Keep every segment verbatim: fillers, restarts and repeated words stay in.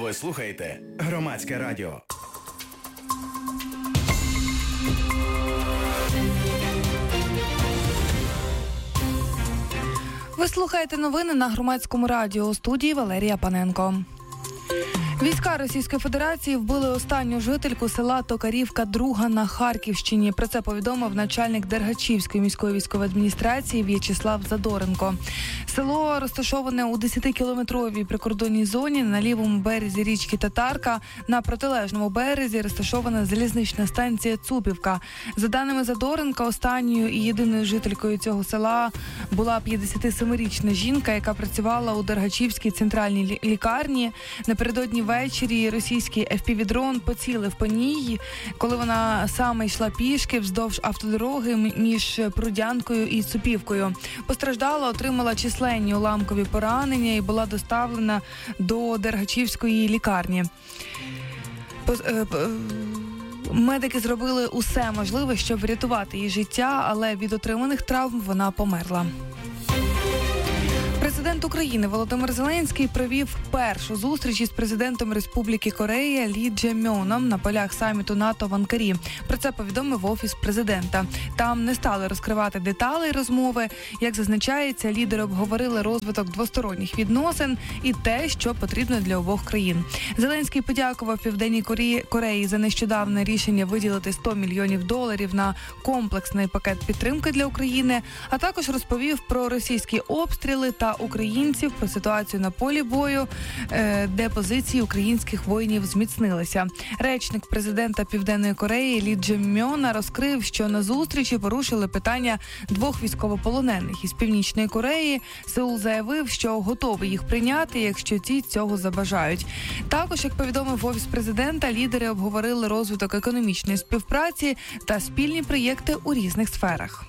Ви слухаєте Громадське радіо. Ви слухаєте новини на Громадському радіо. У студії Валерія Паненко. Війська Російської Федерації вбили останню жительку села Токарівка Друга на Харківщині. Про це повідомив начальник Дергачівської міської військової адміністрації В'ячеслав Задоренко. Село розташоване у десятикілометровій прикордонній зоні на лівому березі річки Татарка. На протилежному березі розташована залізнична станція Цупівка. За даними Задоренка, останньою і єдиною жителькою цього села була п'ятдесятисемирічна жінка, яка працювала у Дергачівській центральній лікарні. Напередодні ввечері російський еф пі ві-дрон поцілив по ній, коли вона саме йшла пішки вздовж автодороги між Прудянкою і Цупівкою. Постраждала, отримала численні уламкові поранення і була доставлена до Дергачівської лікарні. Медики зробили усе можливе, щоб врятувати її життя, але від отриманих травм вона померла. Президент України Володимир Зеленський провів першу зустріч із президентом Республіки Корея Лі Дже-мьоном на полях саміту НАТО в Анкарі. Про це повідомив Офіс президента. Там не стали розкривати деталі розмови. Як зазначається, лідери обговорили розвиток двосторонніх відносин і те, що потрібно для обох країн. Зеленський подякував Південній Кореї, Кореї за нещодавне рішення виділити сто мільйонів доларів на комплексний пакет підтримки для України, а також розповів про російські обстріли та українців, про ситуацію на полі бою, де позиції українських воїнів зміцнилися. Речник президента Південної Кореї Лі Дже-мьона розкрив, що на зустрічі порушили питання двох військовополонених із Північної Кореї. Сеул заявив, що готовий їх прийняти, якщо ті цього забажають. Також, як повідомив Офіс президента, лідери обговорили розвиток економічної співпраці та спільні проєкти у різних сферах.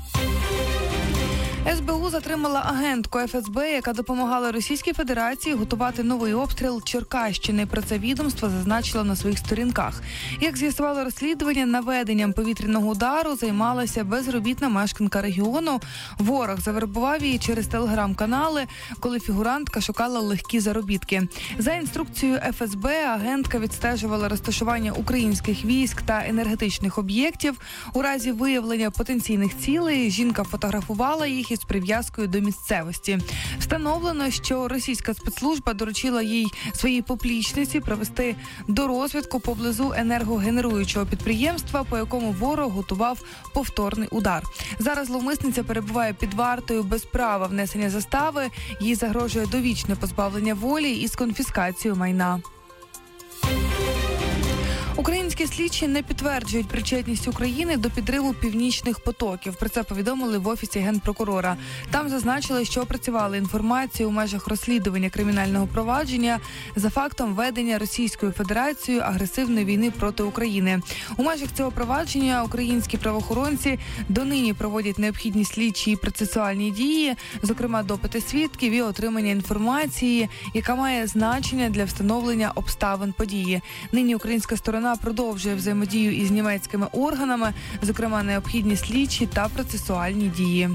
ес бе у затримала агентку еф ес бе, яка допомагала Російській Федерації готувати новий обстріл Черкащини. Про це відомство зазначило на своїх сторінках. Як з'ясувало розслідування, наведенням повітряного удару займалася безробітна мешканка регіону. Ворог завербував її через телеграм-канали, коли фігурантка шукала легкі заробітки. За інструкцією еф ес бе, агентка відстежувала розташування українських військ та енергетичних об'єктів. У разі виявлення потенційних цілей жінка фотографувала їх з прив'язкою до місцевості. Встановлено, що російська спецслужба доручила їй своїй поплічниці провести дорозвідку поблизу енергогенеруючого підприємства, по якому ворог готував повторний удар. Зараз зловмисниця перебуває під вартою без права внесення застави. Їй загрожує довічне позбавлення волі із конфіскацією майна. Українські слідчі не підтверджують причетність України до підриву північних потоків. Про це повідомили в Офісі Генпрокурора. Там зазначили, що опрацювали інформацію у межах розслідування кримінального провадження за фактом ведення Російською Федерацією агресивної війни проти України. У межах цього провадження українські правоохоронці донині проводять необхідні слідчі і процесуальні дії, зокрема допити свідків і отримання інформації, яка має значення для встановлення обставин події. Нині українська сторона продовжує взаємодію із німецькими органами, зокрема необхідні слідчі та процесуальні дії.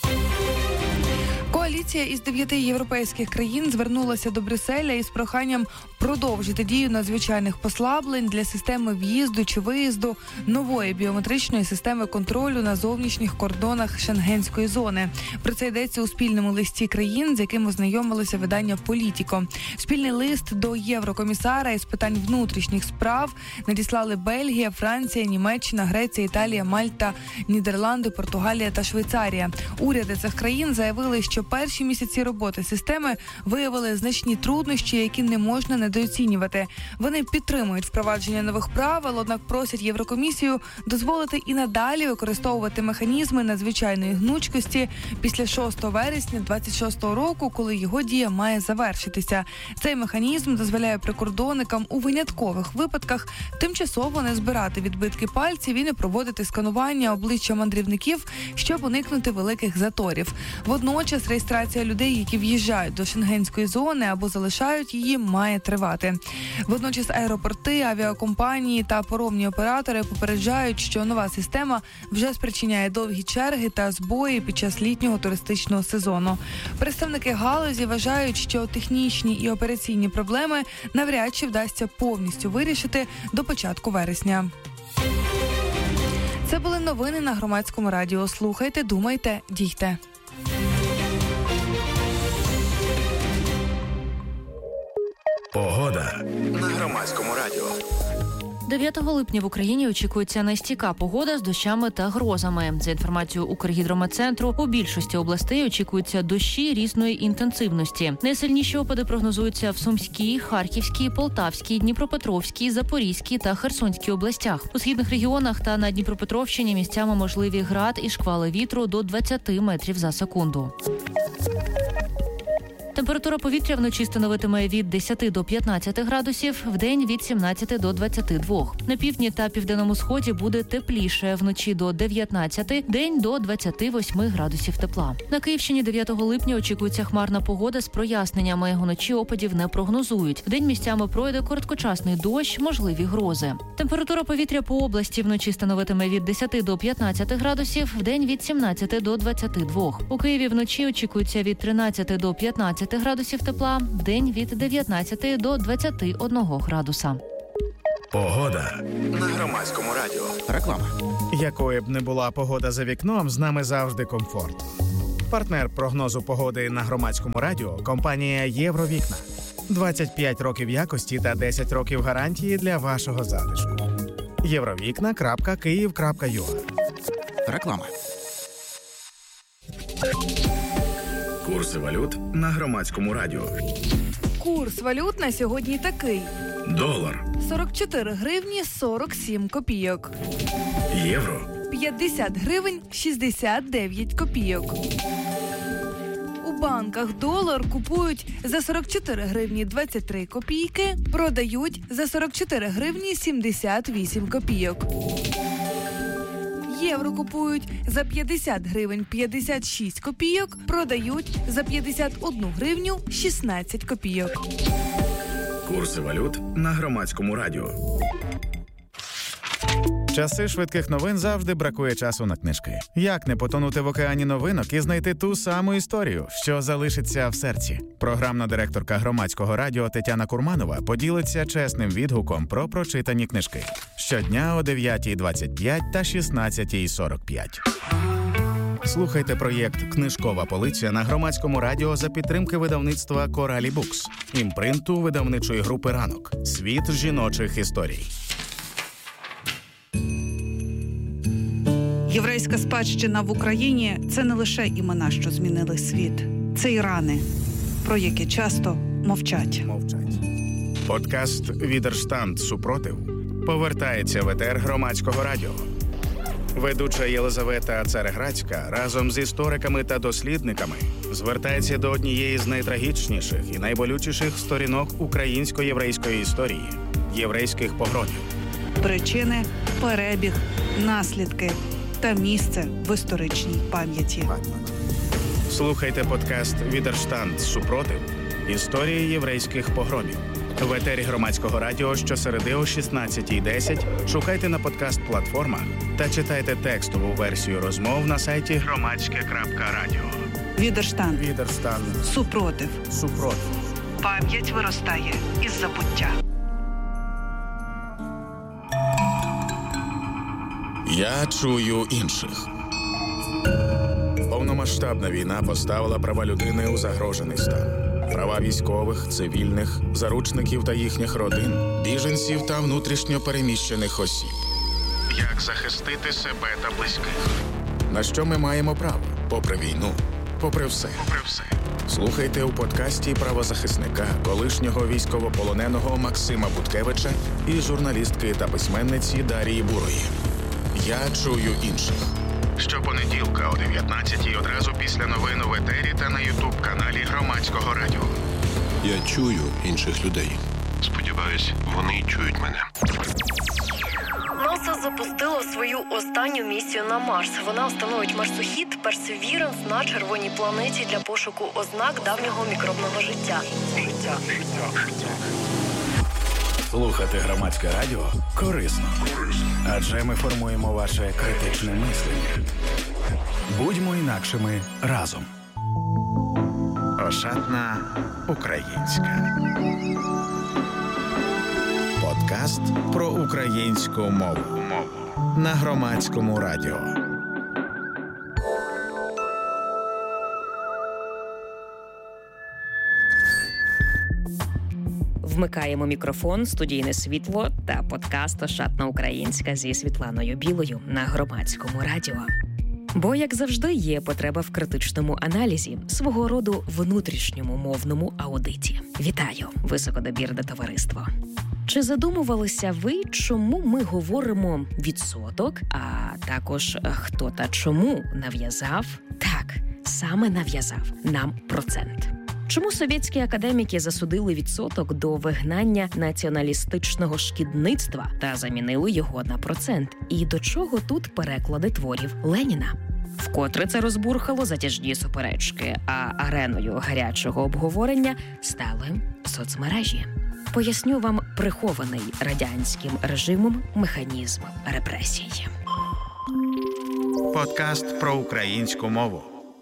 Коаліція із дев'яти європейських країн звернулася до Брюсселя із проханням продовжити дію надзвичайних послаблень для системи в'їзду чи виїзду нової біометричної системи контролю на зовнішніх кордонах Шенгенської зони. Про це йдеться у спільному листі країн, з яким ознайомилося видання «Політіко». Спільний лист до єврокомісара із питань внутрішніх справ надіслали Бельгія, Франція, Німеччина, Греція, Італія, Мальта, Нідерланди, Португалія та Швейцарія. Уряди цих країн заявили, що перші місяці роботи системи виявили значні труднощі, які не можна недооцінювати. Вони підтримують впровадження нових правил, однак просять Єврокомісію дозволити і надалі використовувати механізми надзвичайної гнучкості після шостого вересня двадцять шостого року, коли його дія має завершитися. Цей механізм дозволяє прикордонникам у виняткових випадках тимчасово не збирати відбитки пальців і не проводити сканування обличчя мандрівників, щоб уникнути великих заторів. Водночас реєстрація реєстрація людей, які в'їжджають до шенгенської зони або залишають її, має тривати. Водночас аеропорти, авіакомпанії та паромні оператори попереджають, що нова система вже спричиняє довгі черги та збої під час літнього туристичного сезону. Представники галузі вважають, що технічні і операційні проблеми навряд чи вдасться повністю вирішити до початку вересня. Це були новини на Громадському радіо. Слухайте, думайте, дійте. Погода на Громадському радіо. дев'ятого липня в Україні очікується нестійка погода з дощами та грозами. За інформацією Укргідрометцентру, у більшості областей очікуються дощі різної інтенсивності. Найсильніші опади прогнозуються в Сумській, Харківській, Полтавській, Дніпропетровській, Запорізькій та Херсонській областях. У східних регіонах та на Дніпропетровщині місцями можливі град і шквали вітру до двадцяти метрів за секунду. Температура повітря вночі становитиме від десяти до п'ятнадцяти градусів, вдень від сімнадцяти до двадцяти двох. На півдні та південному сході буде тепліше, вночі до дев'ятнадцяти, день до двадцяти восьми градусів тепла. На Київщині дев'ятого липня очікується хмарна погода з проясненнями. Уночі опадів не прогнозують. Вдень місцями пройде короткочасний дощ, можливі грози. Температура повітря по області вночі становитиме від десяти до п'ятнадцяти градусів, вдень від сімнадцяти до двадцяти двох. У Києві вночі очікується від тринадцяти до п'ятнадцяти градусів тепла, вдень від дев'ятнадцяти до двадцяти одного градуса. Погода на Громадському радіо. Реклама. Якою б не була погода за вікном, з нами завжди комфорт. Партнер прогнозу погоди на Громадському радіо – компанія «Євровікна». двадцять п'ять років якості та десять років гарантії для вашого затишку. євровікна крапка київ крапка ю а. Реклама. Курси валют на Громадському радіо. Курс валют на сьогодні такий. Долар. сорок чотири гривні сорок сім копійок. Євро. п'ятдесят гривень шістдесят дев'ять копійок. У банках долар купують за сорок чотири гривні двадцять три копійки, продають за сорок чотири гривні сімдесят вісім копійок. Євро купують за п'ятдесят гривень п'ятдесят шість копійок, продають за п'ятдесят одну гривню шістнадцять копійок. Курси валют на Громадському радіо. В часи швидких новин завжди бракує часу на книжки. Як не потонути в океані новинок і знайти ту саму історію, що залишиться в серці? Програмна директорка Громадського радіо Тетяна Курманова поділиться чесним відгуком про прочитані книжки. Щодня о дев'ятій двадцять п'ять та шістнадцятій сорок п'ять. Слухайте проєкт «Книжкова полиця» на Громадському радіо за підтримки видавництва «Коралі Букс», імпринту видавничої групи «Ранок». Світ жіночих історій. Єврейська спадщина в Україні – це не лише імена, що змінили світ. Це і рани, про які часто мовчать. Мовчать. Подкаст «Відерштанд. Супротив» повертається в етер Громадського радіо. Ведуча Єлизавета Цареградська разом з істориками та дослідниками звертається до однієї з найтрагічніших і найболючіших сторінок українсько-єврейської історії – єврейських погромів. Причини, перебіг, наслідки та місце в історичній пам'яті. Слухайте подкаст «Відерштанд. Супротив. Історії єврейських погромів». В етері Громадського радіо щосереди о шістнадцятій десять шукайте на подкаст-платформах та читайте текстову версію розмов на сайті громадське крапка радіо. Відерштанд. Відерштанд. Супротив. Супротив. Пам'ять виростає із забуття. Я чую інших. Повномасштабна війна поставила права людини у загрожений стан. Права військових, цивільних, заручників та їхніх родин, біженців та внутрішньо переміщених осіб. Як захистити себе та близьких? На що ми маємо право? Попри війну, попри все. Попри все. Слухайте у подкасті правозахисника, колишнього військовополоненого Максима Буткевича і журналістки та письменниці Дарії Бурої. Я чую інших. Щопонеділка о дев'ятнадцятій одразу після новин у етері та на ютуб-каналі Громадського радіо. Я чую інших людей. Сподіваюсь, вони чують мене. Ну НАСА запустило свою останню місію на Марс. Вона встановить марсохід Персевіранс на червоній планеті для пошуку ознак давнього мікробного життя. Життя. Слухати громадське радіо корисно. Адже ми формуємо ваше критичне мислення. Будьмо інакшими разом. Ошатна українська. Подкаст про українську мову на громадському радіо. Вмикаємо мікрофон, студійне світло та подкаст «Ошатна українська» зі Світланою Білою на громадському радіо. Бо, як завжди, є потреба в критичному аналізі, свого роду внутрішньому мовному аудиті. Вітаю, високодобірне товариство! Чи задумувалися ви, чому ми говоримо «відсоток», а також хто та чому нав'язав, так, саме нав'язав нам процент? Чому совєтські академіки засудили відсоток до вигнання націоналістичного шкідництва та замінили його на процент? І до чого тут переклади творів Леніна? Вкотре це розбурхало затяжні суперечки, а ареною гарячого обговорення стали соцмережі. Поясню вам прихований радянським режимом механізм репресій. Подкаст про українську мову.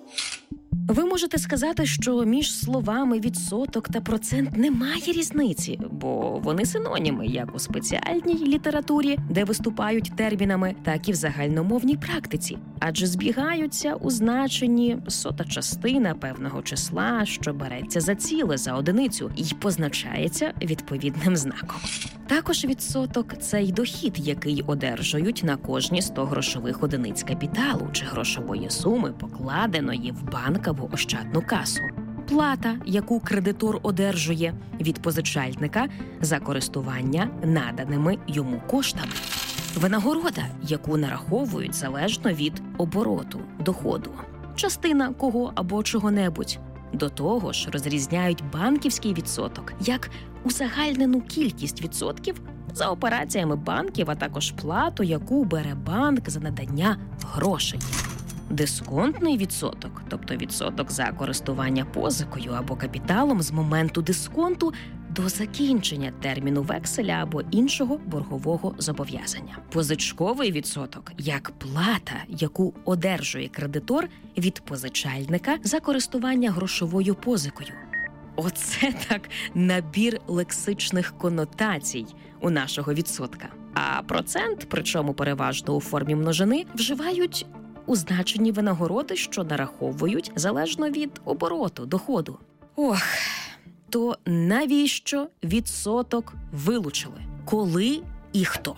Ви можете сказати, що між словами «відсоток» та «процент» немає різниці, бо вони синоніми як у спеціальній літературі, де виступають термінами, так і в загальномовній практиці, адже збігаються у значенні сота частина певного числа, що береться за ціле, за одиницю, і позначається відповідним знаком. Також відсоток – це й дохід, який одержують на кожні сто грошових одиниць капіталу чи грошової суми, покладеної в банкову ощадну касу. Плата, яку кредитор одержує від позичальника за користування наданими йому коштами. Винагорода, яку нараховують залежно від обороту, доходу. Частина кого або чого-небудь. До того ж, розрізняють банківський відсоток як узагальнену кількість відсотків за операціями банків, а також плату, яку бере банк за надання грошей. Дисконтний відсоток, тобто відсоток за користування позикою або капіталом з моменту дисконту до закінчення терміну векселя або іншого боргового зобов'язання. Позичковий відсоток як плата, яку одержує кредитор від позичальника за користування грошовою позикою. Оце так набір лексичних конотацій у нашого відсотка. А процент, причому переважно у формі множини, вживають у значенні винагороди, що нараховують залежно від обороту, доходу. Ох, то навіщо відсоток вилучили? Коли і хто?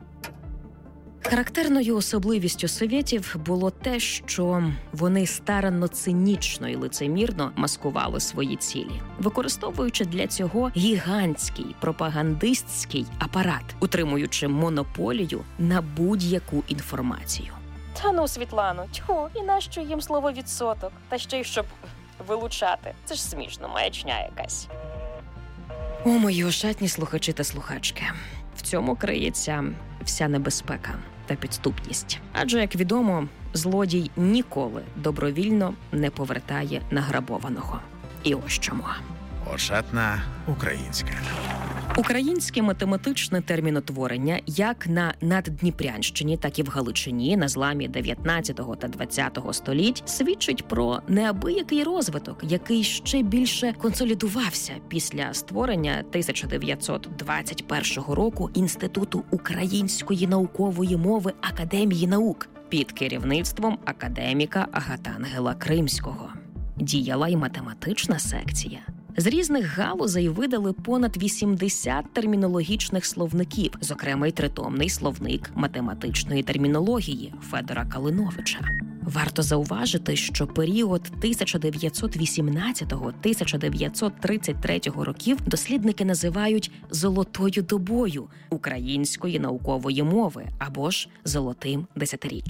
Характерною особливістю совєтів було те, що вони старанно цинічно і лицемірно маскували свої цілі, використовуючи для цього гігантський пропагандистський апарат, утримуючи монополію на будь-яку інформацію. Та ну, Світлано, тьху, і нащо їм слово «відсоток»? Та ще й щоб вилучати. Це ж смішно, маячня якась. О, мої ошатні слухачі та слухачки. В цьому криється вся небезпека та підступність. Адже, як відомо, злодій ніколи добровільно не повертає награбованого. І ось чому. Ошатна українська. Українське математичне термінотворення як на Наддніпрянщині, так і в Галичині на зламі дев'ятнадцятого та двадцятого століть свідчить про неабиякий розвиток, який ще більше консолідувався після створення тисяча дев'ятсот двадцять першого року Інституту української наукової мови Академії наук під керівництвом академіка Агатангела Кримського. Діяла й математична секція. З різних галузей видали понад вісімдесят термінологічних словників, зокрема й тритомний словник математичної термінології Федора Калиновича. Варто зауважити, що період тисяча дев'ятсот вісімнадцятого - тисяча дев'ятсот тридцять третього років дослідники називають «золотою добою» української наукової мови або ж «золотим десятиріччям».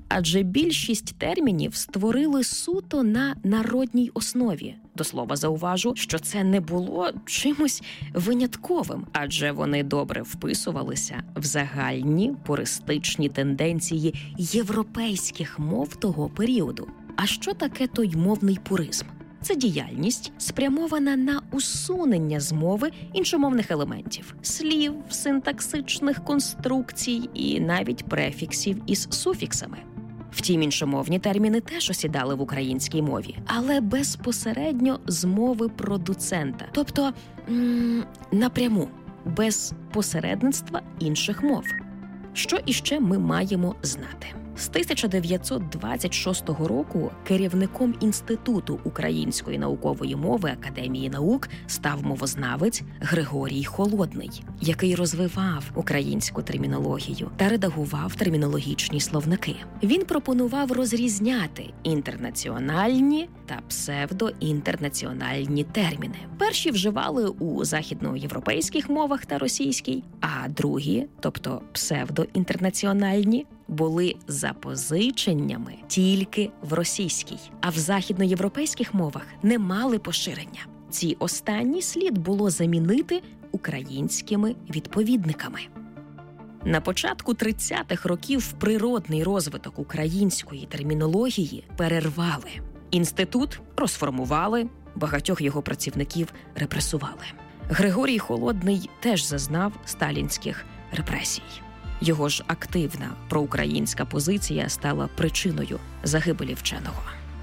Адже більшість термінів створили суто на народній основі. До слова, зауважу, що це не було чимось винятковим, адже вони добре вписувалися в загальні пуристичні тенденції європейських мов того періоду. А що таке той мовний пуризм? Це діяльність, спрямована на усунення з мови іншомовних елементів – слів, синтаксичних конструкцій і навіть префіксів із суфіксами. Втім, іншомовні терміни теж осідали в українській мові, але безпосередньо з мови продуцента, тобто м- напряму, без посередництва інших мов. Що іще ми маємо знати? З тисяча дев'ятсот двадцять шостого року керівником Інституту української наукової мови Академії наук став мовознавець Григорій Холодний, який розвивав українську термінологію та редагував термінологічні словники. Він пропонував розрізняти інтернаціональні та псевдоінтернаціональні терміни. Перші вживали у західноєвропейських мовах та російській, а другі, тобто псевдоінтернаціональні, були запозиченнями тільки в російській, а в західноєвропейських мовах не мали поширення. Ці останні слід було замінити українськими відповідниками. На початку тридцятих років природний розвиток української термінології перервали. Інститут розформували, багатьох його працівників репресували. Григорій Холодний теж зазнав сталінських репресій. Його ж активна проукраїнська позиція стала причиною загибелі вченого.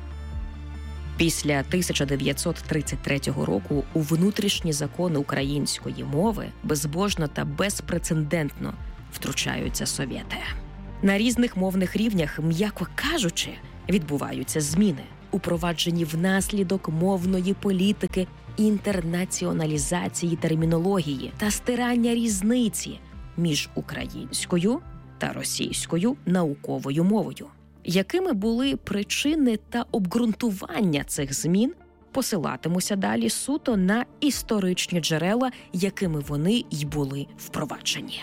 Після тисяча дев'ятсот тридцять третього року у внутрішні закони української мови безбожно та безпрецедентно втручаються совєти. На різних мовних рівнях, м'яко кажучи, відбуваються зміни, упроваджені внаслідок мовної політики інтернаціоналізації термінології та стирання різниці між українською та російською науковою мовою. Якими були причини та обґрунтування цих змін, посилатимуся далі суто на історичні джерела, якими вони й були впроваджені.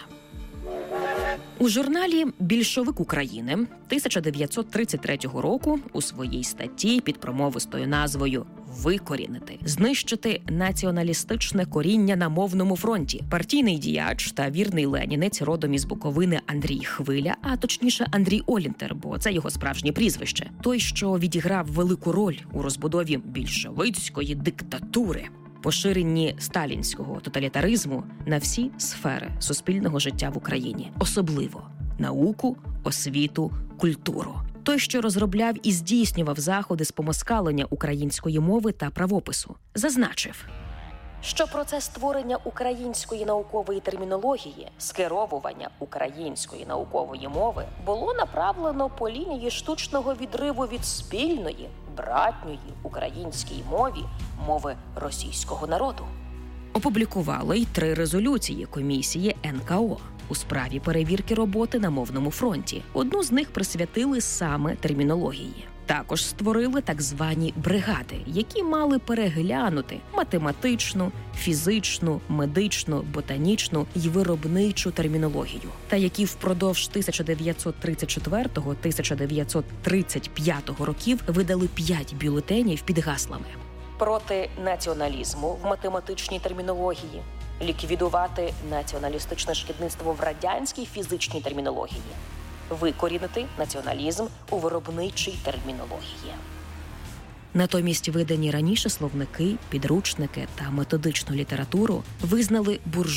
У журналі «Більшовик України» тисяча дев'ятсот тридцять третього року у своїй статті під промовистою назвою «Викорінити, знищити націоналістичне коріння на мовному фронті» партійний діяч та вірний ленінець родом із Буковини Андрій Хвиля, а точніше Андрій Олінтер, бо це його справжнє прізвище, той, що відіграв велику роль у розбудові більшовицької диктатури, поширенні сталінського тоталітаризму на всі сфери суспільного життя в Україні, особливо науку, освіту, культуру. Той, що розробляв і здійснював заходи з помоскалення української мови та правопису, зазначив, що процес створення української наукової термінології, скеровування української наукової мови було направлено по лінії штучного відриву від спільної, братньої українській мові, мови російського народу. Опублікували й три резолюції комісії ен ка о у справі перевірки роботи на мовному фронті. Одну з них присвятили саме термінології. Також створили так звані бригади, які мали переглянути математичну, фізичну, медичну, ботанічну й виробничу термінологію, та які впродовж тисяча дев'ятсот тридцять четвертого - тисяча дев'ятсот тридцять п'ятого років видали п'ять бюлетенів під гаслами: проти націоналізму в математичній термінології, ліквідувати націоналістичне шкідництво в радянській фізичній термінології, викорінити націоналізм у виробничій термінології. Натомість видані раніше словники, підручники та методичну літературу визнали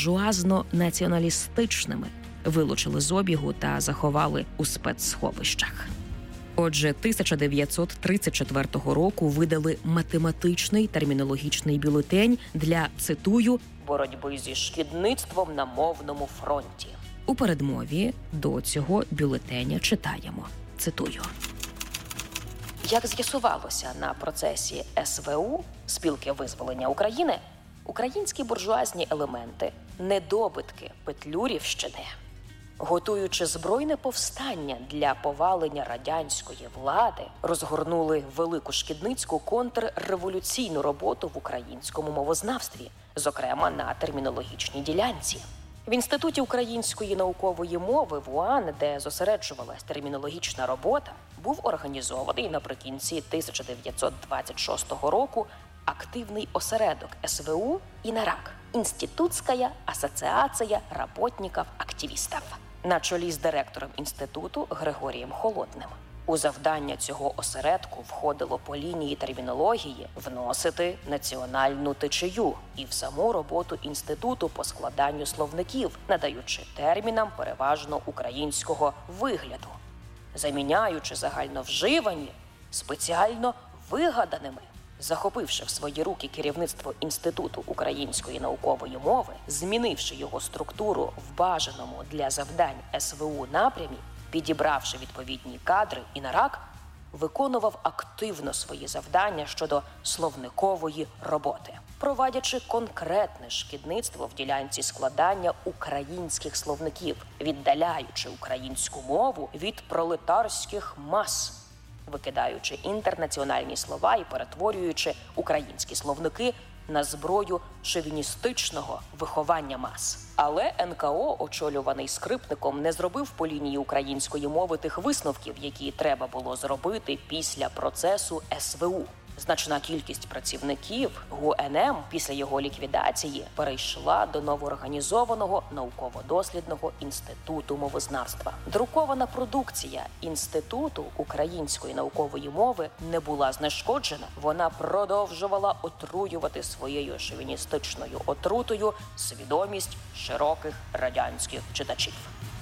буржуазно-націоналістичними, вилучили з обігу та заховали у спецсховищах. Отже, тисяча дев'ятсот тридцять четвертого року видали математичний термінологічний бюлетень для, цитую, боротьби зі шкідництвом на мовному фронті. У передмові до цього бюлетеня читаємо, цитую. Як з'ясувалося на процесі ес ве у, Спілки визволення України, українські буржуазні елементи, недобитки Петлюрівщини, готуючи збройне повстання для повалення радянської влади, розгорнули велику шкідницьку контрреволюційну роботу в українському мовознавстві, зокрема на термінологічній ділянці. В Інституті української наукової мови ВУАН, де зосереджувалась термінологічна робота, був організований наприкінці тисяча дев'ятсот двадцять шостого року активний осередок ес ве у «Інарак» – Інститутська асоціація работників-активістів, на чолі з директором інституту Григорієм Холодним. У завдання цього осередку входило по лінії термінології вносити національну течію і в саму роботу інституту по складанню словників, надаючи термінам переважно українського вигляду, заміняючи загальновживані спеціально вигаданими. Захопивши в свої руки керівництво Інституту української наукової мови, змінивши його структуру в бажаному для завдань ес ве у напрямі, підібравши відповідні кадри, «Інарак» виконував активно свої завдання щодо словникової роботи, провадячи конкретне шкідництво в ділянці складання українських словників, віддаляючи українську мову від пролетарських мас, викидаючи інтернаціональні слова і перетворюючи українські словники на зброю шовіністичного виховання мас. Але ен ка о, очолюваний Скрипником, не зробив по лінії української мови тих висновків, які треба було зробити після процесу ес ве у. Значна кількість працівників ГУ ен ем після його ліквідації перейшла до новоорганізованого науково-дослідного інституту мовознавства. Друкована продукція Інституту української наукової мови не була знешкоджена, вона продовжувала отруювати своєю шовіністичною отрутою свідомість широких радянських читачів.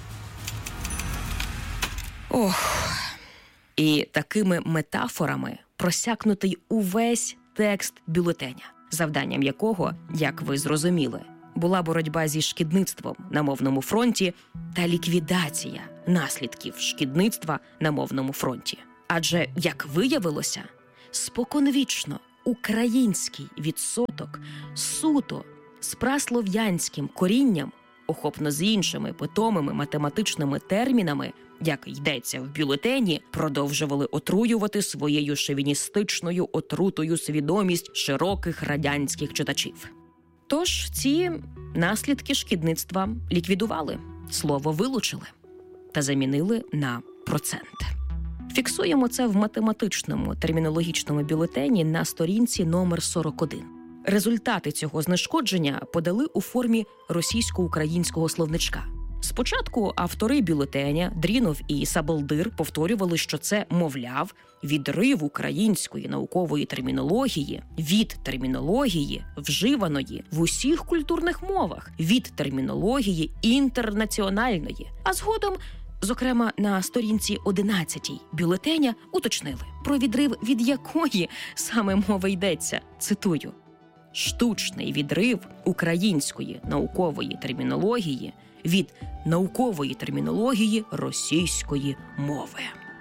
Ох, і такими метафорами просякнутий увесь текст бюлетеня, завданням якого, як ви зрозуміли, була боротьба зі шкідництвом на мовному фронті та ліквідація наслідків шкідництва на мовному фронті. Адже, як виявилося, споконвічно український відсоток суто з праслов'янським корінням, охопно з іншими питомими математичними термінами, як йдеться в бюлетені, продовжували отруювати своєю шовіністичною отрутою свідомість широких радянських читачів. Тож ці наслідки шкідництва ліквідували, слово вилучили та замінили на процент. Фіксуємо це в математичному термінологічному бюлетені на сторінці номер сорок один. Результати цього знешкодження подали у формі російсько-українського словничка. Спочатку автори бюлетеня Дрінов і Сабалдир повторювали, що це, мовляв, відрив української наукової термінології від термінології, вживаної в усіх культурних мовах, від термінології інтернаціональної. А згодом, зокрема на сторінці одинадцятій бюлетеня, уточнили, про відрив від якої саме мови йдеться, цитую, «штучний відрив української наукової термінології від наукової термінології російської мови».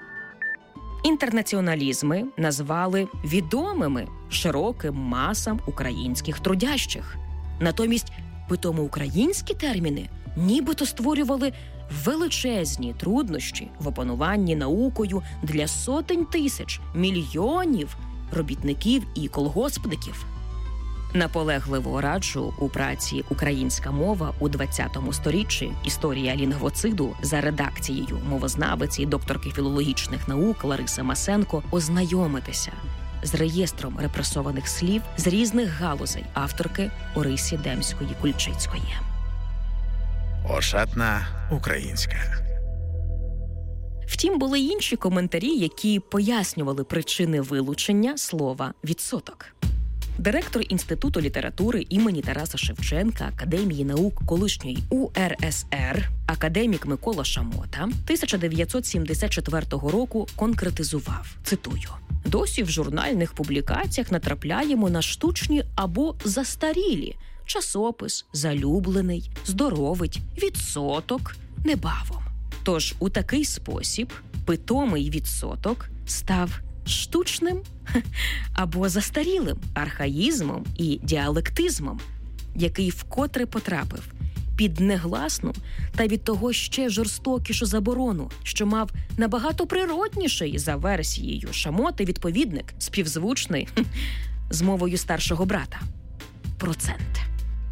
Інтернаціоналізми назвали відомими широким масам українських трудящих. Натомість питомо-українські терміни нібито створювали величезні труднощі в опануванні наукою для сотень тисяч, мільйонів робітників і колгоспників. Наполегливо раджу у праці «Українська мова у двадцятому сторіччі. Історія лінгвоциду» за редакцією мовознавиці, докторки філологічних наук Лариси Масенко ознайомитися з реєстром репресованих слів з різних галузей авторки Орисі Демської-Кульчицької. Ошатна українська. Втім, були інші коментарі, які пояснювали причини вилучення слова «відсоток». Директор Інституту літератури імені Тараса Шевченка Академії наук колишньої у ер ес ер, академік Микола Шамота, тисяча дев'ятсот сімдесят четвертого року конкретизував, цитую, «Досі в журнальних публікаціях натрапляємо на штучні або застарілі часопис, залюблений, здоровить, відсоток, небавом». Тож у такий спосіб питомий відсоток став штучним або застарілим архаїзмом і діалектизмом, який вкотре потрапив під негласну та від того ще жорстокішу заборону, що мав набагато природніший за версією Шамоти відповідник, співзвучний з мовою старшого брата – процент.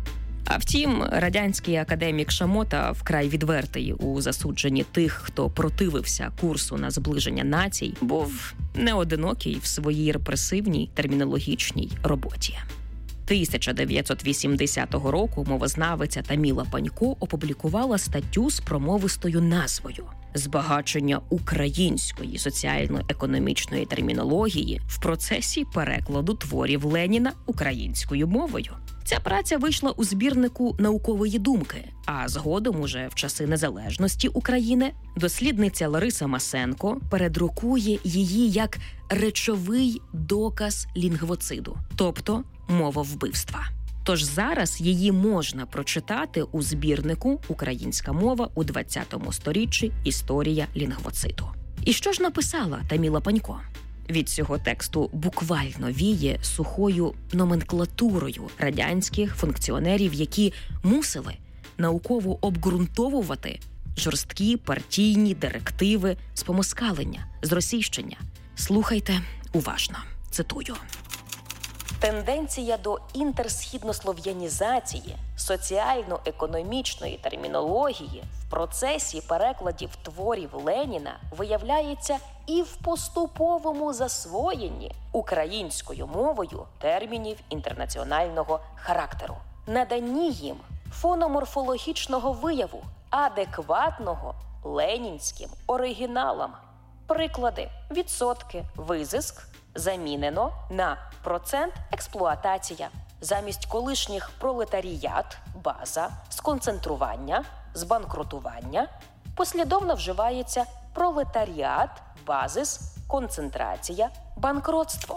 А втім, радянський академік Шамота вкрай відвертий у засудженні тих, хто противився курсу на зближення націй, був не одинокий в своїй репресивній термінологічній роботі. тисяча дев'ятсот вісімдесятого року мовознавиця Таміла Панько опублікувала статтю з промовистою назвою «Збагачення української соціально-економічної термінології в процесі перекладу творів Леніна українською мовою». Ця праця вийшла у збірнику «Наукової думки», а згодом, уже в часи незалежності України, дослідниця Лариса Масенко передрукує її як речовий доказ лінгвоциду, тобто мововбивства. Тож зараз її можна прочитати у збірнику «Українська мова у двадцятому сторіччі. Історія лінгвоциду». І що ж написала Таміла Панько? Від цього тексту буквально віє сухою номенклатурою радянських функціонерів, які мусили науково обґрунтовувати жорсткі партійні директиви з помоскалення, зросійщення. Слухайте уважно. Цитую. Тенденція до інтерсхіднослов'янізації соціально-економічної термінології в процесі перекладів творів Леніна виявляється і в поступовому засвоєнні українською мовою термінів інтернаціонального характеру, наданні їм фономорфологічного вияву, адекватного ленінським оригіналам. Приклади: відсотки, визиск замінено на процент експлуатація. Замість колишніх пролетаріат, база, сконцентрування, збанкрутування послідовно вживається пролетаріат, базис, концентрація, банкротство.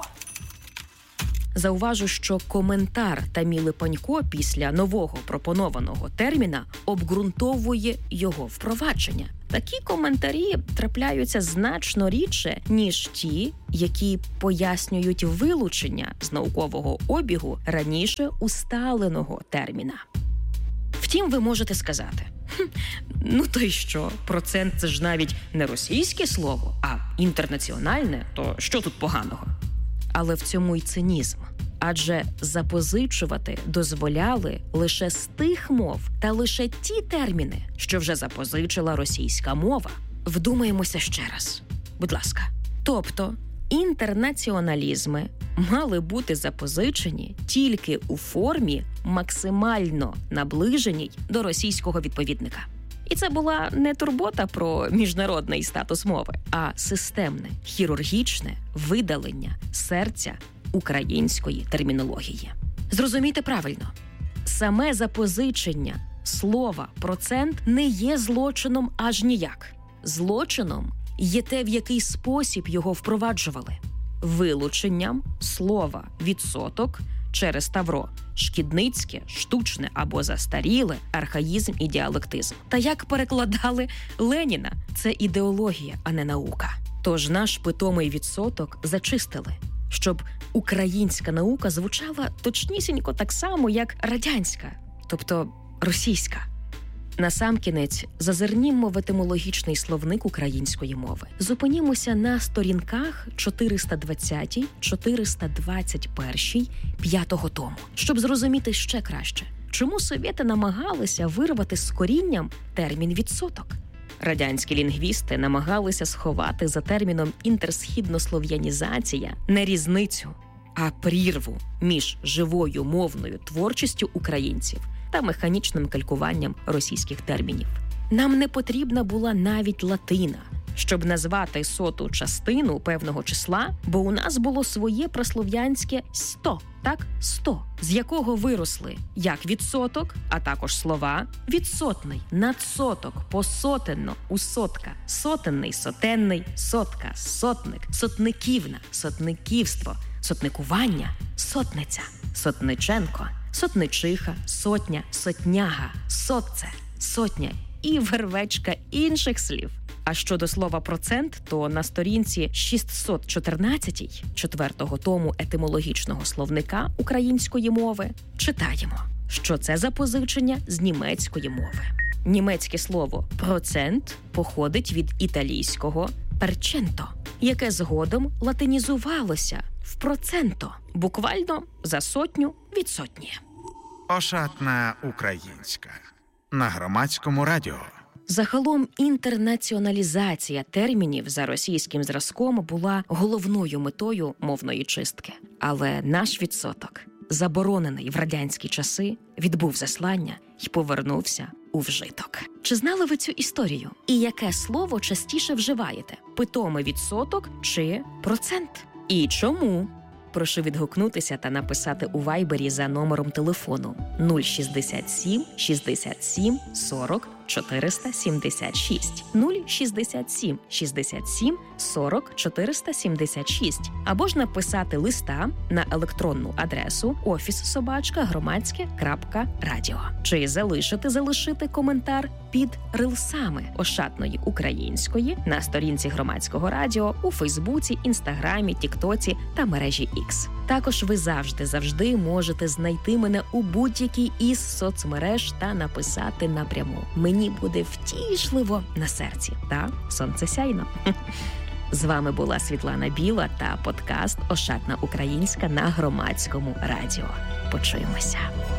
Зауважу, що коментар Таміли Панько після нового пропонованого терміна обґрунтовує його впровадження. Такі коментарі трапляються значно рідше, ніж ті, які пояснюють вилучення з наукового обігу раніше усталеного терміна. Втім, ви можете сказати, хм, ну то й що, процент – це ж навіть не російське слово, а інтернаціональне, то що тут поганого? Але в цьому й цинізм. Адже запозичувати дозволяли лише з тих мов та лише ті терміни, що вже запозичила російська мова. Вдумаємося ще раз. Будь ласка. Тобто, інтернаціоналізми мали бути запозичені тільки у формі максимально наближеній до російського відповідника. І це була не турбота про міжнародний статус мови, а системне, хірургічне видалення серця української термінології. Зрозумійте правильно, саме запозичення слова «процент» не є злочином аж ніяк. Злочином є те, в який спосіб його впроваджували. Вилученням слова «відсоток» через тавро шкідницьке, штучне або застаріле, архаїзм і діалектизм. Та як перекладали Леніна, це ідеологія, а не наука. Тож наш питомий відсоток зачистили, щоб українська наука звучала точнісінько так само, як радянська, тобто російська. Насамкінець зазирнімо в етимологічний словник української мови. Зупинімося на сторінках чотириста двадцятій - чотириста двадцять першій п'ятого тому, щоб зрозуміти ще краще, чому совєти намагалися вирвати з корінням термін «відсоток». Радянські лінгвісти намагалися сховати за терміном інтерсхіднослов'янізація не різницю, а прірву між живою мовною творчістю українців та механічним калькуванням російських термінів. Нам не потрібна була навіть латина, щоб назвати соту частину певного числа, бо у нас було своє прослов'янське «сто», так, «сто», з якого виросли як відсоток, а також слова відсотний, надсоток, посотенно, усотка, сотенний, сотенний, сотка, сотник, сотниківна, сотниківство, сотникування, сотниця, сотниченко, сотничиха, сотня, сотняга, сотце, сотня і вервечка інших слів. А щодо слова «процент», то на сторінці шістсот чотирнадцятій четвертого тому етимологічного словника української мови читаємо, що це запозичення з німецької мови. Німецьке слово «процент» походить від італійського «перченто», яке згодом латинізувалося в «проценто», буквально за сотню від сотні. Ошатна українська на Громадському радіо. Загалом інтернаціоналізація термінів за російським зразком була головною метою мовної чистки. Але наш відсоток, заборонений в радянські часи, відбув заслання і повернувся у вжиток. Чи знали ви цю історію? І яке слово частіше вживаєте? Питомий відсоток чи процент? І чому? Прошу відгукнутися та написати у Вайбері за номером телефону нуль шістдесят сім шістдесят сім сорок чотириста сімдесят шість нуль шістдесят сім шістдесят сім сорок чотириста сімдесят шість або ж написати листа на електронну адресу офіс собачка громадське крапка радіо. Чи залишити залишити коментар під рилсами Ошатної української на сторінці Громадського радіо у Фейсбуці, Інстаграмі, Тіктоці та мережі Ікс. Також ви завжди-завжди можете знайти мене у будь-якій із соцмереж та написати напряму. Мені буде втішливо на серці та сонцесяйно. З вами була Світлана Біла та подкаст «Ошатна українська» на Громадському радіо. Почуємося.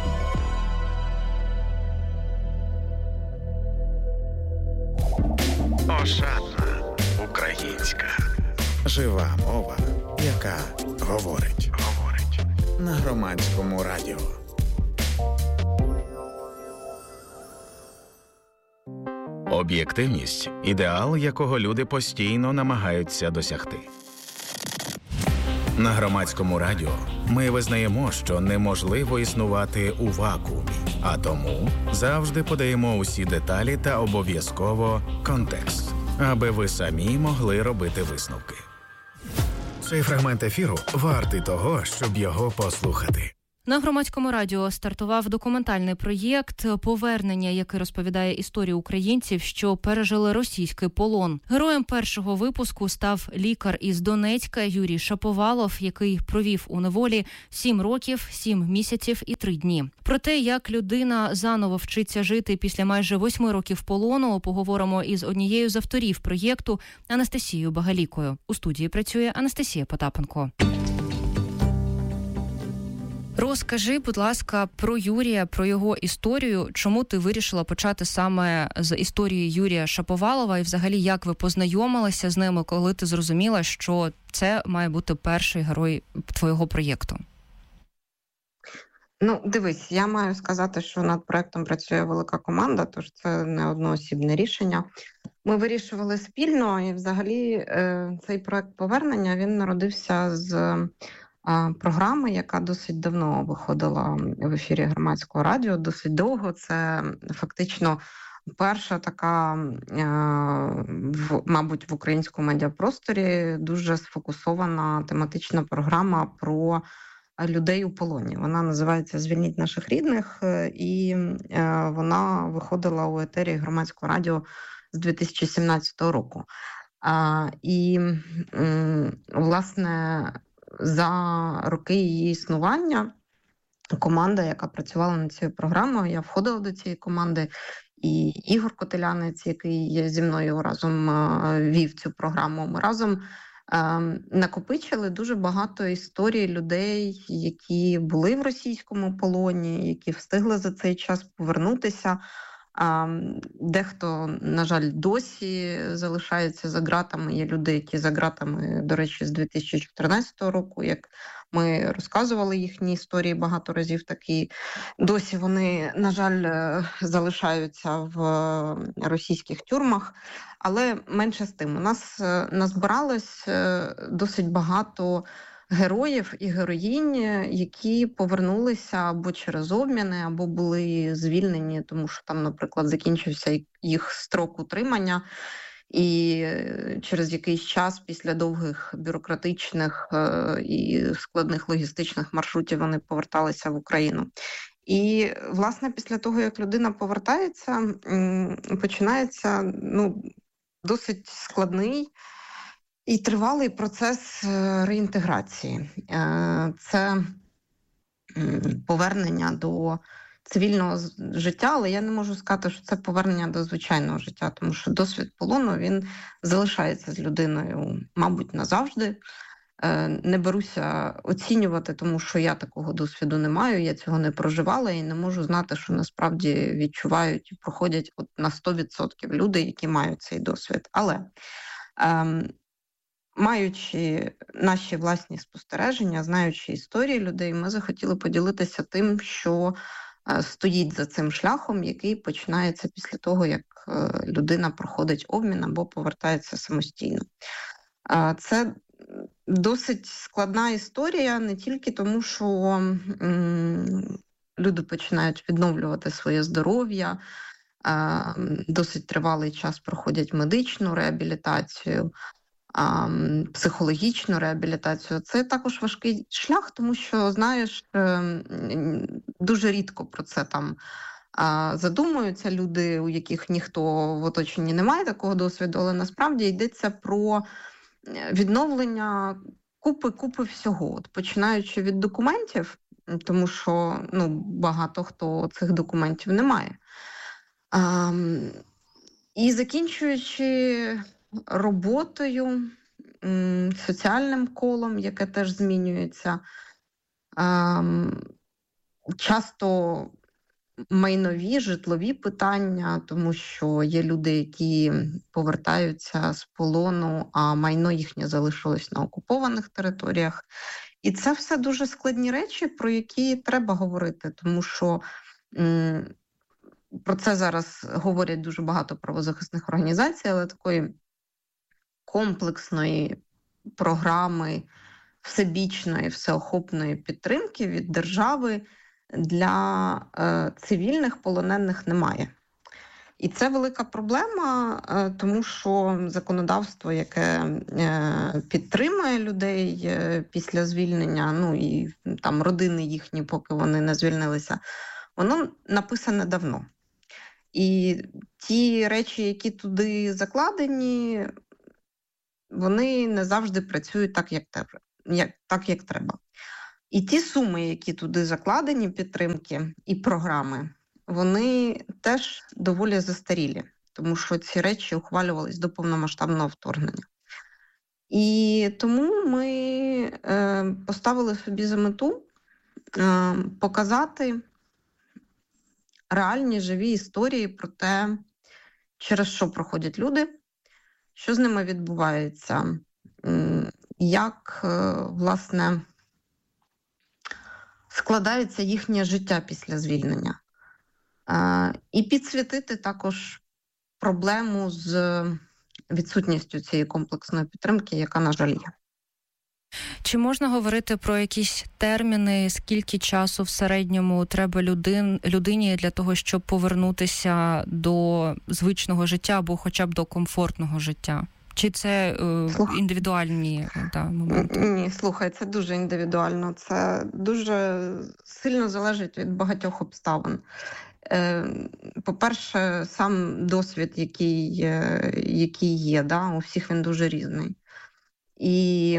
Ошатна українська. Жива мова, яка говорить. Говорить. На Громадському радіо. Об'єктивність – ідеал, якого люди постійно намагаються досягти. На Громадському радіо ми визнаємо, що неможливо існувати у вакуумі, а тому завжди подаємо усі деталі та обов'язково контекст, аби ви самі могли робити висновки. Цей фрагмент ефіру вартий того, щоб його послухати. На Громадському радіо стартував документальний проєкт «Повернення», який розповідає історію українців, що пережили російський полон. Героєм першого випуску став лікар із Донецька Юрій Шаповалов, який провів у неволі сім років, сім місяців і три дні. Про те, як людина заново вчиться жити після майже восьми років полону, поговоримо із однією з авторів проєкту Анастасією Багалікою. У студії працює Анастасія Потапенко. Розкажи, будь ласка, про Юрія, про його історію. Чому ти вирішила почати саме з історії Юрія Шаповалова і взагалі як ви познайомилися з ними, коли ти зрозуміла, що це має бути перший герой твого проєкту? Ну, дивись, я маю сказати, що над проєктом працює велика команда, тож це не одноосібне рішення. Ми вирішували спільно, і взагалі цей проєкт «Повернення», він народився з програми, яка досить давно виходила в ефірі Громадського радіо, досить довго. Це фактично перша така, в, мабуть, в українському медіапросторі дуже сфокусована тематична програма про людей у полоні. Вона називається «Звільніть наших рідних», і вона виходила у етері Громадського радіо з дві тисячі сімнадцятого року. І, власне, за роки її існування команда, яка працювала над цією програмою, я входила до цієї команди, і Ігор Котелянець, який зі мною разом вів цю програму, ми разом накопичили дуже багато історій людей, які були в російському полоні, які встигли за цей час повернутися. Дехто, на жаль, досі залишається за ґратами. Є люди, які за ґратами, до речі, з дві тисячі чотирнадцятого року, як ми розказували їхні історії багато разів, такі досі вони, на жаль, залишаються в російських тюрмах. Але менше з тим, у нас назбиралось досить багато героїв і героїнь, які повернулися або через обміни, або були звільнені, тому що там, наприклад, закінчився їх строк утримання, і через якийсь час після довгих бюрократичних і складних логістичних маршрутів вони поверталися в Україну. І, власне, після того, як людина повертається, починається ну, досить складний і тривалий процес реінтеграції. Це повернення до цивільного життя, але я не можу сказати, що це повернення до звичайного життя, тому що досвід полону, він залишається з людиною, мабуть, назавжди. Не беруся оцінювати, тому що я такого досвіду не маю, я цього не проживала і не можу знати, що насправді відчувають і проходять от на сто відсотків люди, які мають цей досвід. Але ем, маючи наші власні спостереження, знаючи історії людей, ми захотіли поділитися тим, що е, стоїть за цим шляхом, який починається після того, як е, людина проходить обмін або повертається самостійно. Е, це досить складна історія не тільки тому, що м, люди починають відновлювати своє здоров'я, е, досить тривалий час проходять медичну реабілітацію, е, психологічну реабілітацію. Це також важкий шлях, тому що, знаєш, е, дуже рідко про це там е, задумуються люди, у яких ніхто в оточенні не має такого досвіду, але насправді йдеться про відновлення купи-купи всього, от, починаючи від документів, тому що ну, багато хто цих документів не має. А, і закінчуючи роботою, соціальним колом, яке теж змінюється, а, часто майнові, житлові питання, тому що є люди, які повертаються з полону, а майно їхнє залишилось на окупованих територіях. І це все дуже складні речі, про які треба говорити, тому що м, про це зараз говорять дуже багато правозахисних організацій, але такої комплексної програми, всебічної, всеохопної підтримки від держави для е, цивільних полонених немає. І це велика проблема, е, тому що законодавство, яке е, підтримує людей е, після звільнення, ну і там родини їхні, поки вони не звільнилися, воно написане давно. І ті речі, які туди закладені, вони не завжди працюють так, як треба. Як, так, як треба. І ті суми, які туди закладені, підтримки і програми, вони теж доволі застарілі, тому що ці речі ухвалювались до повномасштабного вторгнення. І тому ми е, поставили собі за мету е, показати реальні живі історії про те, через що проходять люди, що з ними відбувається, е, як, е, власне, складається їхнє життя після звільнення. Е, і підсвітити також проблему з відсутністю цієї комплексної підтримки, яка, на жаль, є. Чи можна говорити про якісь терміни, скільки часу в середньому треба людин, людині для того, щоб повернутися до звичного життя або хоча б до комфортного життя? Чи це е, індивідуальні та, моменти? Ні, слухай, це дуже індивідуально. Це дуже сильно залежить від багатьох обставин. Е, по-перше, сам досвід, який, який є, да, у всіх він дуже різний. І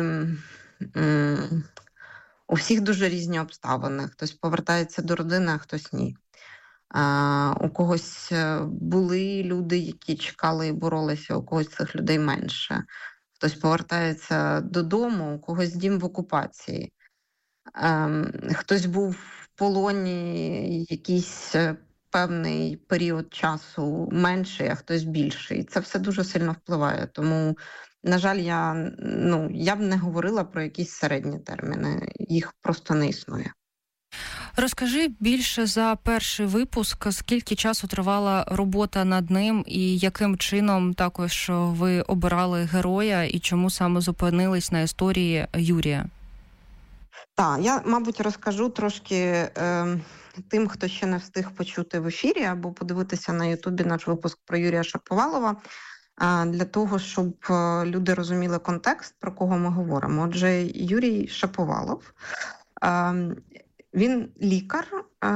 м, у всіх дуже різні обставини. Хтось повертається до родини, а хтось ні. А, у когось були люди, які чекали і боролися, у когось цих людей менше. Хтось повертається додому, у когось дім в окупації. А, хтось був в полоні якийсь певний період часу менший, а хтось більший. Це все дуже сильно впливає. Тому, на жаль, я, ну, я б не говорила про якісь середні терміни. Їх просто не існує. Розкажи більше за перший випуск, скільки часу тривала робота над ним і яким чином також ви обирали героя і чому саме зупинились на історії Юрія? Так, я, мабуть, розкажу трошки е, тим, хто ще не встиг почути в ефірі або подивитися на Ютубі наш випуск про Юрія Шаповалова, е, для того, щоб люди розуміли контекст, про кого ми говоримо. Отже, Юрій Шаповалов е, – він лікар,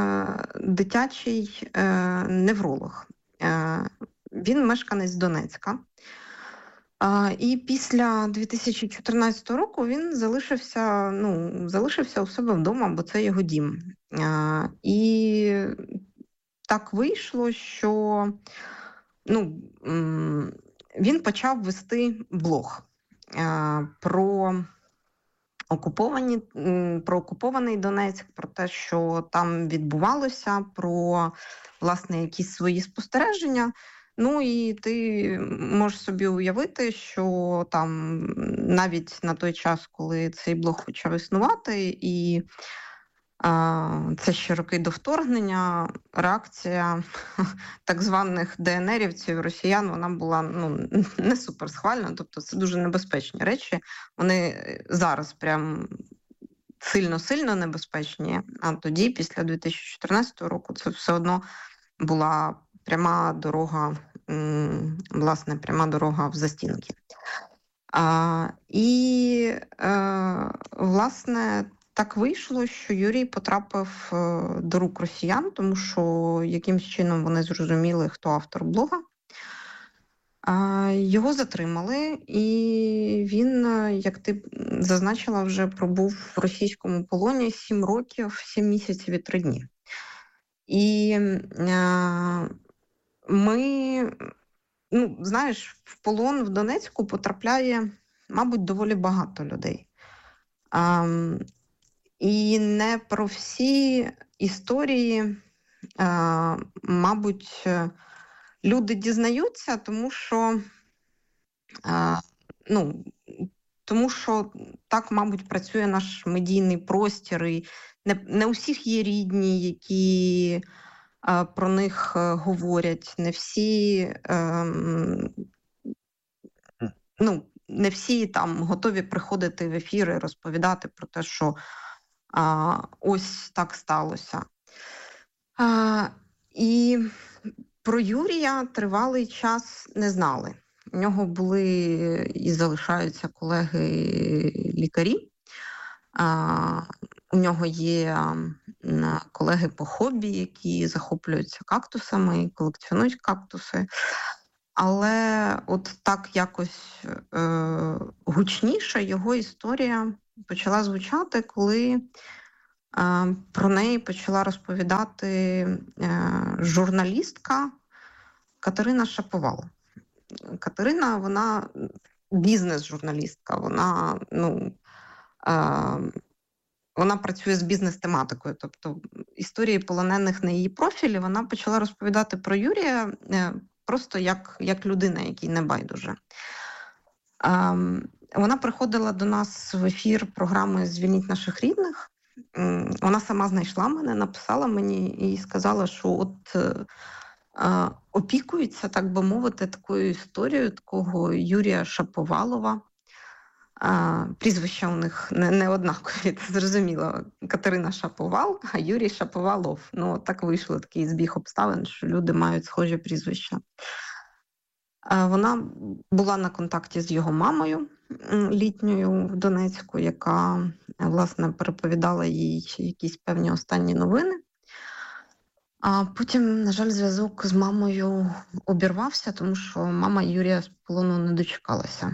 дитячий невролог. Він мешканець Донецька. І після дві тисячі чотирнадцятого року він залишився, ну, залишився у себе вдома, бо це його дім. І так вийшло, що ну, він почав вести блог про окуповані, про окупований Донецьк, про те, що там відбувалося, про, власне, якісь свої спостереження. Ну і ти можеш собі уявити, що там навіть на той час, коли цей блог почав існувати, і а, це ще роки до вторгнення, реакція так званих ДНРівців, росіян, вона була ну, не суперсхвальна, тобто це дуже небезпечні речі. Вони зараз прям сильно-сильно небезпечні, а тоді, після дві тисячі чотирнадцятого року, це все одно була пряма дорога, власне, пряма дорога в застінки. А, і, е, власне, так вийшло, що Юрій потрапив до рук росіян, тому що якимсь чином вони зрозуміли, хто автор блога. А, його затримали, і він, як ти зазначила, вже пробув в російському полоні сім років, сім місяців і три дні. І е, ми, ну, знаєш, в полон в Донецьку потрапляє, мабуть, доволі багато людей. А, і не про всі історії, а, мабуть, люди дізнаються, тому що, а, ну, тому що так, мабуть, працює наш медійний простір, і не, не у всіх є рідні, які а, про них а, говорять, не всі, а, ну, не всі там готові приходити в ефір і розповідати про те, що а, ось так сталося. А, і про Юрія тривалий час не знали. У нього були і залишаються колеги-лікарі. А, у нього є колеги по хобі, які захоплюються кактусами і колекціонують кактуси. Але от так якось е, гучніше його історія почала звучати, коли е, про неї почала розповідати е, журналістка Катерина Шаповал. Катерина, вона бізнес-журналістка, вона, ну, е, вона працює з бізнес-тематикою, тобто історії полонених на її профілі, вона почала розповідати про Юрія е, просто як, як людина, якій не байдуже. Е, вона приходила до нас в ефір програми «Звільніть наших рідних». Е, вона сама знайшла мене, написала мені і сказала, що от е, опікується, так би мовити, такою історією такого Юрія Шаповалова. А, прізвища у них не, не однакові, це зрозуміло. Катерина Шаповал, а Юрій Шаповалов. Ну, так вийшло, такий збіг обставин, що люди мають схожі прізвища. А, вона була на контакті з його мамою літньою в Донецьку, яка, власне, переповідала їй якісь певні останні новини. А потім, на жаль, зв'язок з мамою обірвався, тому що мама Юрія з полону не дочекалася.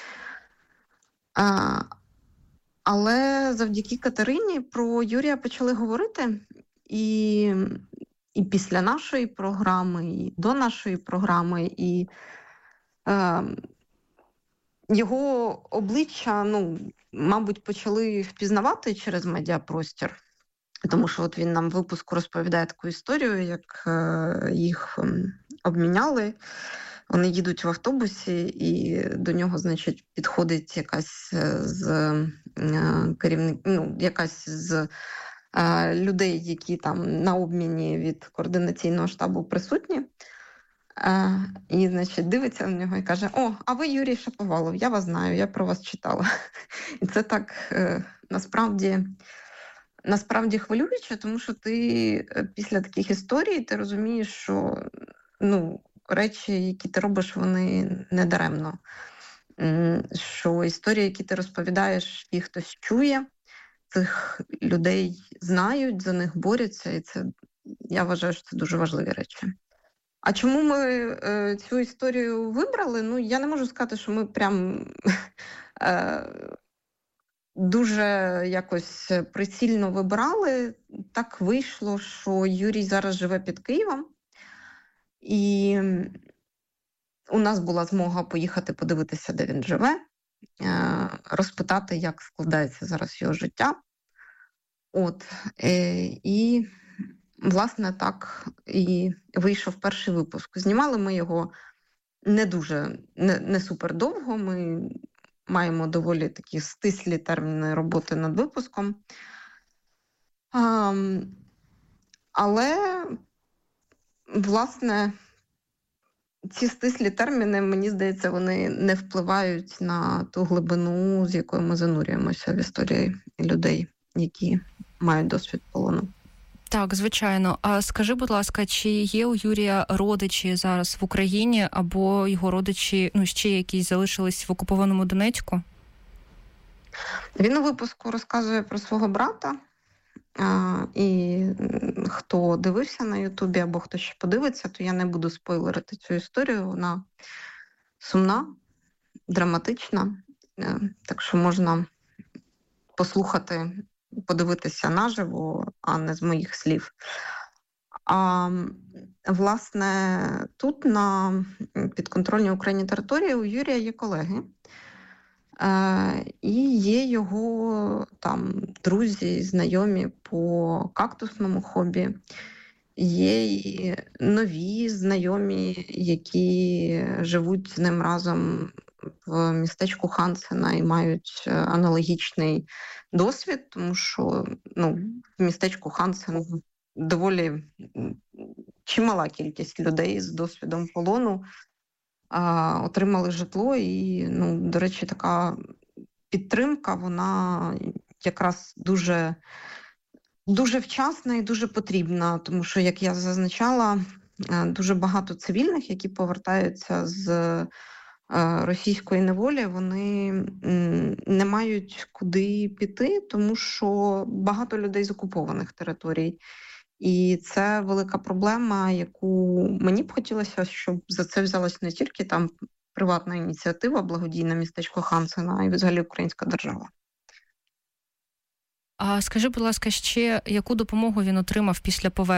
А, але завдяки Катерині про Юрія почали говорити, і, і після нашої програми, і до нашої програми, і е, його обличчя, ну, мабуть, почали впізнавати через медіапростір. Тому що от він нам в випуску розповідає таку історію, як е, їх обміняли. Вони їдуть в автобусі, і до нього, значить, підходить якась з е, керівник, ну, якась з е, людей, які там на обміні від координаційного штабу присутні. Е, і, значить, дивиться на нього і каже: «О, а ви Юрій Шаповалов, я вас знаю, я про вас читала». І це так е, насправді... Насправді хвилююче, тому що ти після таких історій ти розумієш, що, ну, речі, які ти робиш, вони не даремно. Що історії, які ти розповідаєш, їх хтось чує, цих людей знають, за них борються, і це, я вважаю, що це дуже важливі речі. А чому ми е, цю історію вибрали? Ну, я не можу сказати, що ми прям... Е, дуже якось прицільно вибирали. Так вийшло, що Юрій зараз живе під Києвом. І у нас була змога поїхати подивитися, де він живе. розпитати, як складається зараз його життя. От, і, власне, так і вийшов перший випуск. Знімали ми його не дуже, не, не супер довго, ми маємо доволі такі стислі терміни роботи над випуском. А, але, власне, ці стислі терміни, мені здається, вони не впливають на ту глибину, з якою ми занурюємося в історії людей, які мають досвід полону. Так, звичайно. А скажи, будь ласка, чи є у Юрія родичі зараз в Україні, або його родичі, ну, ще якісь залишились в окупованому Донецьку? Він у випуску розказує про свого брата. А, і хто дивився на Ютубі, або хто ще подивиться, то я не буду спойлерити цю історію. Вона сумна, драматична, так що можна послухати, подивитися наживо, а не з моїх слів. А, власне, тут на підконтрольній Україні території у Юрія є колеги. Е, і є його там друзі, знайомі по кактусному хобі. Є і нові знайомі, які живуть з ним разом в містечку Хансена і мають аналогічний досвід, тому що ну, в містечку Хансен доволі чимала кількість людей з досвідом полону а, отримали житло. І, ну, до речі, така підтримка, вона якраз дуже, дуже вчасна і дуже потрібна, тому що, як я зазначала, дуже багато цивільних, які повертаються з російської неволі, вони не мають куди піти, тому що багато людей з окупованих територій. І це велика проблема, яку мені б хотілося, щоб за це взялась не тільки там приватна ініціатива, благодійне містечко Хансена, а й взагалі українська держава. А скажи, будь ласка, ще яку допомогу він отримав після повернення?